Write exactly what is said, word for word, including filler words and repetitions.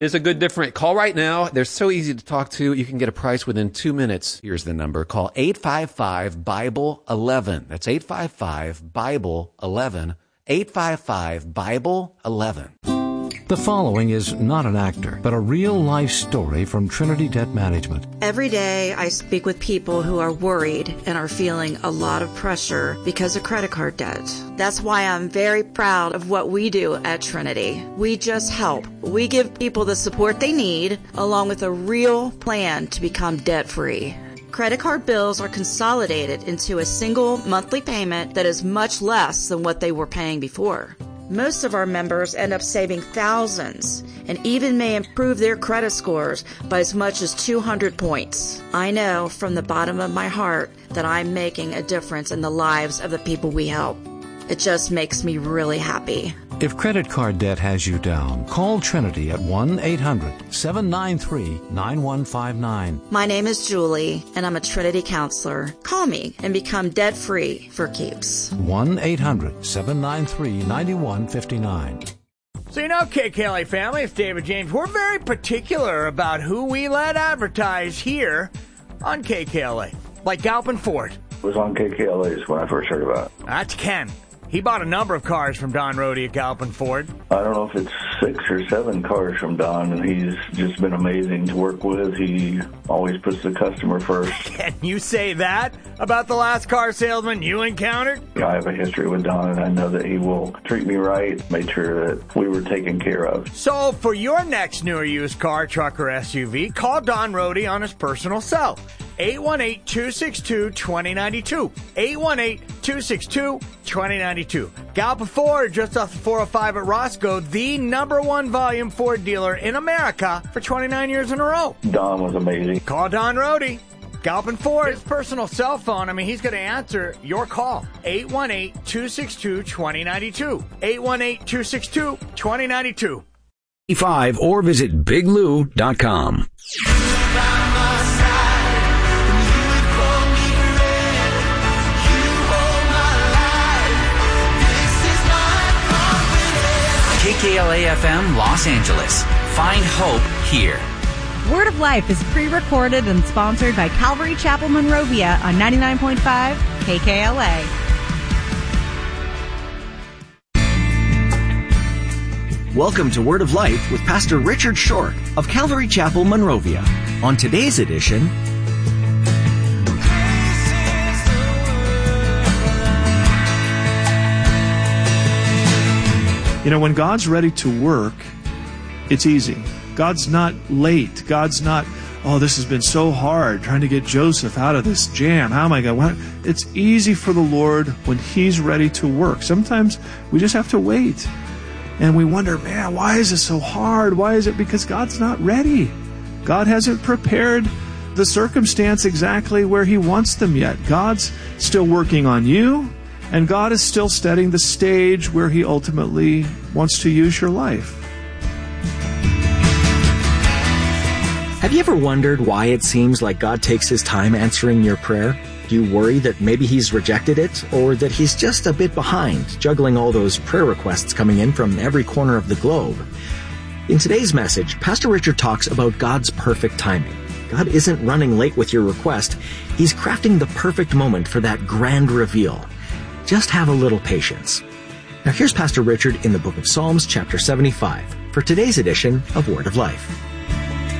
It's a good different. Call right now. They're so easy to talk to. You can get a price within two minutes. Here's the number. Call eight five five, Bible eleven. That's eight five five, Bible eleven. eight five five, Bible eleven. The following is not an actor, but a real-life story from Trinity Debt Management. Every day I speak with people who are worried and are feeling a lot of pressure because of credit card debt. That's why I'm very proud of what we do at Trinity. We just help. We give people the support they need, along with a real plan to become debt-free. Credit card bills are consolidated into a single monthly payment that is much less than what they were paying before. Most of our members end up saving thousands and even may improve their credit scores by as much as two hundred points. I know from the bottom of my heart that I'm making a difference in the lives of the people we help. It just makes me really happy. If credit card debt has you down, call Trinity at one eight hundred, seven nine three, nine one five nine. My name is Julie, and I'm a Trinity counselor. Call me and become debt-free for keeps. one eight hundred, seven nine three, nine one five nine. So you know, K K L A family, it's David James. We're very particular about who we let advertise here on K K L A. Like Galpin Ford. It was on K K L A's when I first heard about it. That's Ken. He bought a number of cars from Don Rohde at Galpin Ford. I don't know if it's six or seven cars from Don, and he's just been amazing to work with. He always puts the customer first. Can you say that about the last car salesman you encountered? I have a history with Don, and I know that he will treat me right, make sure that we were taken care of. So for your next new or used car, truck, or S U V, call Don Rohde on his personal cell. eight one eight, two six two, two zero nine two. eight one eight, two six two, two zero nine two. Galpin Ford, just off the four oh five at Roscoe, the number one volume Ford dealer in America for twenty-nine years in a row. Don was amazing. Call Don Rohde. Galpin Ford, his personal cell phone. I mean, he's going to answer your call. eight one eight, two six two, two zero nine two. eight one eight, two six two, two zero nine two. Five or visit big lou dot com. K K L A F M Los Angeles. Find hope here. Word of Life is pre-recorded and sponsored by Calvary Chapel Monrovia on ninety-nine point five K K L A. Welcome to Word of Life with Pastor Richard Short of Calvary Chapel Monrovia. On today's edition, you know, when God's ready to work, it's easy. God's not late. God's not, oh, this has been so hard trying to get Joseph out of this jam. How am I going to? It's easy for the Lord when He's ready to work. Sometimes we just have to wait. And we wonder, man, why is this so hard? Why is it? Because God's not ready. God hasn't prepared the circumstance exactly where He wants them yet. God's still working on you. And God is still setting the stage where He ultimately wants to use your life. have you ever wondered why it seems like God takes His time answering your prayer? Do you worry that maybe He's rejected it, or that He's just a bit behind, juggling all those prayer requests coming in from every corner of the globe? In today's message, Pastor Richard talks about God's perfect timing. God isn't running late with your request. He's crafting the perfect moment for that grand reveal. Just have a little patience. Now here's Pastor Richard in the book of Psalms, chapter seventy-five, for today's edition of Word of Life.